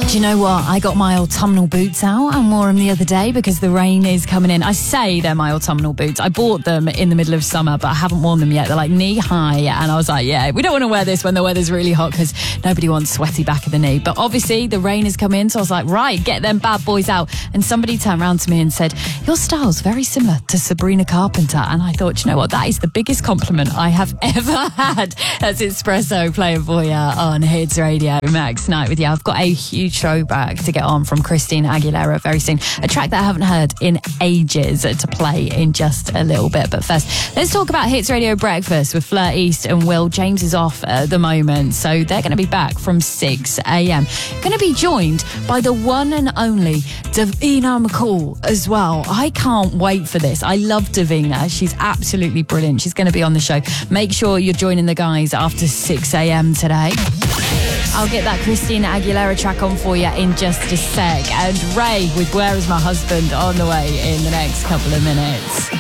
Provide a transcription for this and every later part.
Do you know what? I got my autumnal boots out and wore them the other day because the rain is coming in. I say they're my autumnal boots. I bought them in the middle of summer, but I haven't worn them yet. They're like knee high. And I was like, yeah, we don't want to wear this when the weather's really hot because nobody wants sweaty back of the knee. But obviously the rain has come in. So I was like, right, get them bad boys out. And somebody turned around to me and said, your style's very similar to Sabrina Carpenter. And I thought, you know what? That is the biggest compliment I have ever had. That's Espresso playing for you on Hits Radio. Max Knight with you. I've got a huge throwback to get on from Christina Aguilera very soon. A track that I haven't heard in ages to play in just a little bit. But first, let's talk about Hits Radio Breakfast with Fleur East and Will. James is off at the moment, so they're going to be back from 6 a.m. Going to be joined by the one and only Davina McCall as well. I can't wait for this. I love Davina. She's absolutely brilliant. She's going to be on the show. Make sure you're joining the guys after 6 a.m. today. I'll get that Christina Aguilera track on for you in just a sec. And Ray with Where Is My Husband on the way in the next couple of minutes.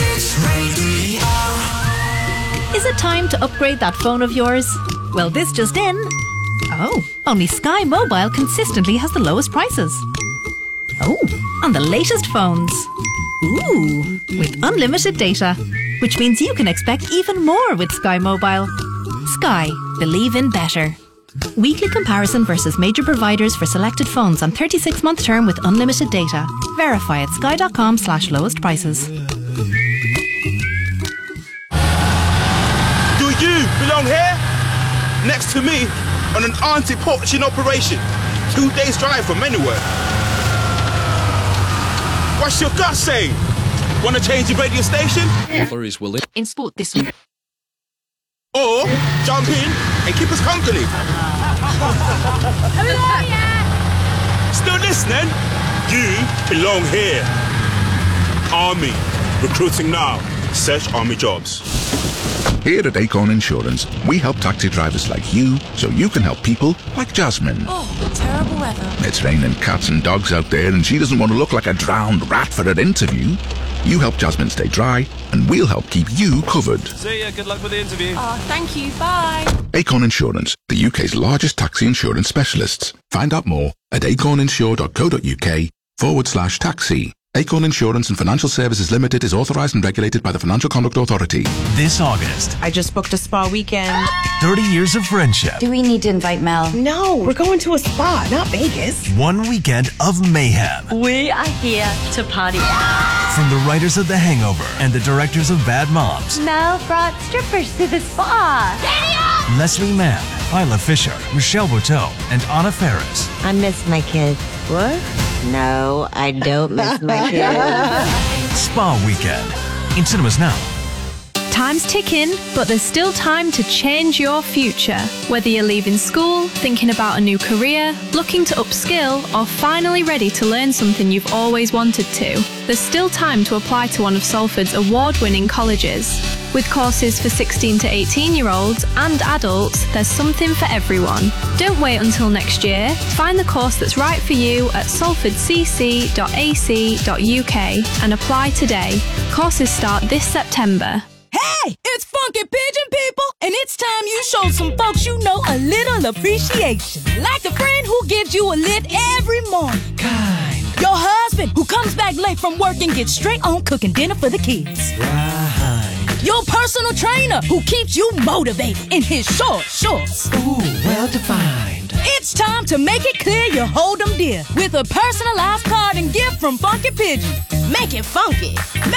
Is it time to upgrade that phone of yours? Well, this just in. Oh, only Sky Mobile consistently has the lowest prices. Oh, on the latest phones. Ooh, with unlimited data, which means you can expect even more with Sky Mobile. Sky, believe in better. Weekly comparison versus major providers for selected phones on 36-month term with unlimited data. Verify at sky.com/lowest prices. Do you belong here? Next to me on an anti-poaching operation. 2 days drive from anywhere. What's your gut saying? Want to change your radio station? Flurries will In sport this week. Or jump in and keep us company. Still listening? You belong here. Army. Recruiting now. Search Army jobs. Here at Acorn Insurance, we help taxi drivers like you so you can help people like Jasmine. Oh, terrible weather. It's raining cats and dogs out there and she doesn't want to look like a drowned rat for an interview. You help Jasmine stay dry and we'll help keep you covered. See ya, good luck with the interview. Oh, thank you. Bye. Acorn Insurance, the UK's largest taxi insurance specialists. Find out more at acorninsure.co.uk/taxi. Acorn Insurance and Financial Services Limited is authorised and regulated by the Financial Conduct Authority. This August, I just booked a spa weekend. 30 years of friendship. Do we need to invite Mel? No, we're going to a spa, not Vegas. 1 weekend of mayhem. We are here to party. From the writers of The Hangover and the directors of Bad Moms. Mel brought strippers to the spa. Leslie Mann, Isla Fisher, Michelle Buteau, and Anna Faris. I miss my kids. What? No, I don't miss my kids. Spa Weekend. In cinemas now. Time's ticking, but there's still time to change your future. Whether you're leaving school, thinking about a new career, looking to upskill, or finally ready to learn something you've always wanted to, there's still time to apply to one of Salford's award-winning colleges. With courses for 16 to 18-year-olds and adults, there's something for everyone. Don't wait until next year. Find the course that's right for you at salfordcc.ac.uk and apply today. Courses start this September. Hey, it's Funky Pigeon people, and it's time you show some folks you know a little appreciation. Like the friend who gives you a lit every morning. Kind. Your husband who comes back late from work and gets straight on cooking dinner for the kids. Right. Your personal trainer who keeps you motivated in his short shorts. Ooh, well defined. It's time to make it clear you hold them dear with a personalized card and gift from Funky Pigeon. Make it funky.